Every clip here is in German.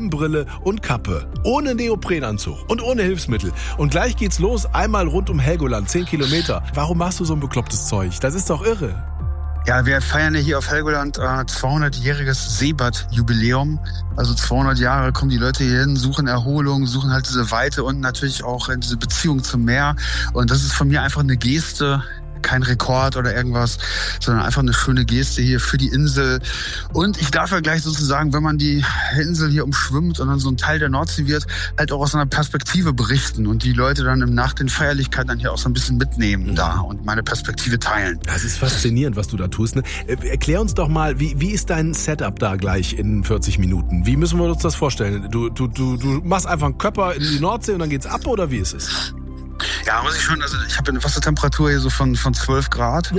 Schwimmbrille und Kappe. Ohne Neoprenanzug und ohne Hilfsmittel. Und gleich geht's los, einmal rund um Helgoland, 10 Kilometer. Warum machst du so ein beklopptes Zeug? Das ist doch irre. Ja, wir feiern ja hier auf Helgoland 200-jähriges Seebad-Jubiläum. Also 200 Jahre kommen die Leute hier hin, suchen Erholung, suchen halt diese Weite und natürlich auch diese Beziehung zum Meer. Und das ist von mir einfach eine Geste. Kein Rekord oder irgendwas, sondern einfach eine schöne Geste hier für die Insel. Und ich darf ja gleich sozusagen, wenn man die Insel hier umschwimmt und dann so ein Teil der Nordsee wird, halt auch aus einer Perspektive berichten und die Leute dann nach den Feierlichkeiten dann hier auch so ein bisschen mitnehmen da und meine Perspektive teilen. Das ist faszinierend, was du da tust. Ne? Erklär uns doch mal, wie ist dein Setup da gleich in 40 Minuten? Wie müssen wir uns das vorstellen? Du machst einfach einen Körper in die Nordsee und dann geht's ab, oder wie ist es? Ja, muss ich schon, also ich habe eine Wassertemperatur hier so von 12 Grad.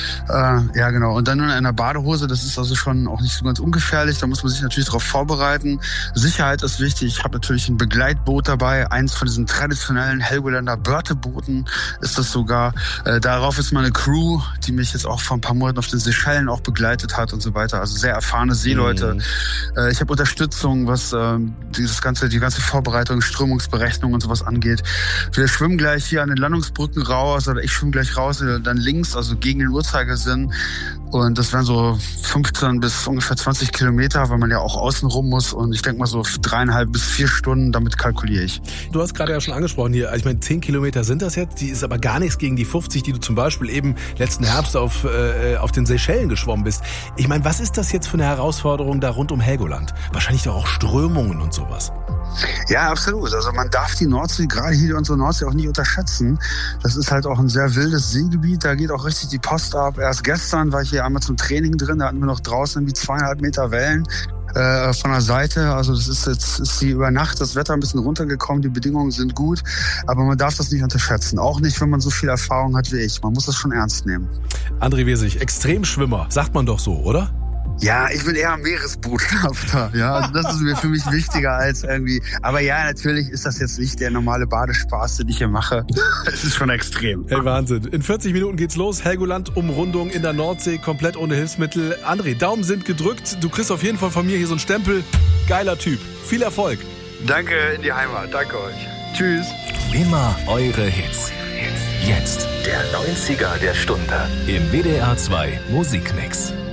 Ja, genau. Und dann nur in einer Badehose, das ist also schon auch nicht so ganz ungefährlich. Da muss man sich natürlich darauf vorbereiten. Sicherheit ist wichtig. Ich habe natürlich ein Begleitboot dabei. Eins von diesen traditionellen Helgolander Börtebooten ist das sogar. Darauf ist meine Crew, die mich jetzt auch vor ein paar Monaten auf den Seychellen auch begleitet hat und so weiter. Also sehr erfahrene Seeleute. Ich habe Unterstützung, was die ganze Vorbereitung, Strömungsberechnung und sowas angeht. Wir schwimmen gleich hier an den Landungsbrücken raus, oder ich schwimme gleich raus, dann links, also gegen den Uhrzeigersinn. Und das wären so 15 bis ungefähr 20 Kilometer, weil man ja auch außen rum muss. Und ich denke mal so 3,5 bis 4 Stunden, damit kalkuliere ich. Du hast gerade ja schon angesprochen hier, ich meine 10 Kilometer sind das jetzt, die ist aber gar nichts gegen die 50, die du zum Beispiel eben letzten Herbst auf den Seychellen geschwommen bist. Ich meine, was ist das jetzt für eine Herausforderung da rund um Helgoland? Wahrscheinlich doch auch Strömungen und sowas. Ja, absolut. Also man darf die Nordsee, gerade hier unsere Nordsee, auch nicht unterschätzen. Das ist halt auch ein sehr wildes Seegebiet. Da geht auch richtig die Post ab. Erst gestern war ich hier einmal zum Training drin. Da hatten wir noch draußen irgendwie 2,5 Meter Wellen von der Seite. Also das ist die über Nacht das Wetter ein bisschen runtergekommen. Die Bedingungen sind gut. Aber man darf das nicht unterschätzen. Auch nicht, wenn man so viel Erfahrung hat wie ich. Man muss das schon ernst nehmen. André Wesig, Extremschwimmer, sagt man doch so, oder? Ja, ich bin eher Meeresbotschafter. Ja, also das ist mir für mich wichtiger als irgendwie. Aber ja, natürlich ist das jetzt nicht der normale Badespaß, den ich hier mache. Es ist schon extrem. Hey, Wahnsinn. In 40 Minuten geht's los. Helgoland-Umrundung in der Nordsee, komplett ohne Hilfsmittel. André, Daumen sind gedrückt. Du kriegst auf jeden Fall von mir hier so einen Stempel. Geiler Typ. Viel Erfolg. Danke in die Heimat. Danke euch. Tschüss. Immer eure Hits. Jetzt der 90er der Stunde im WDR 2 Musikmix.